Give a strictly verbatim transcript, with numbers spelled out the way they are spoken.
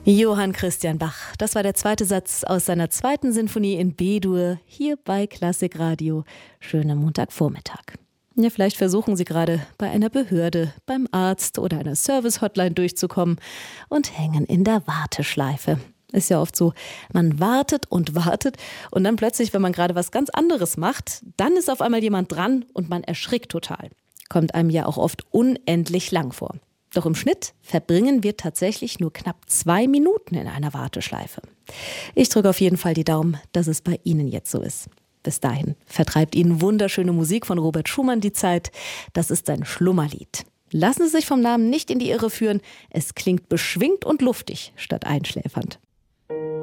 Johann Christian Bach, das war der zweite Satz aus seiner zweiten Sinfonie in B-Dur, hier bei Klassikradio. Schöner Montagvormittag. Ja, vielleicht versuchen Sie gerade bei einer Behörde, beim Arzt oder einer Service-Hotline durchzukommen und hängen in der Warteschleife. Ist ja oft so, man wartet und wartet und dann plötzlich, wenn man gerade was ganz anderes macht, dann ist auf einmal jemand dran und man erschrickt total. Kommt einem ja auch oft unendlich lang vor. Doch im Schnitt verbringen wir tatsächlich nur knapp zwei Minuten in einer Warteschleife. Ich drücke auf jeden Fall die Daumen, dass es bei Ihnen jetzt so ist. Bis dahin vertreibt Ihnen wunderschöne Musik von Robert Schumann die Zeit. Das ist sein Schlummerlied. Lassen Sie sich vom Namen nicht in die Irre führen. Es klingt beschwingt und luftig statt einschläfernd.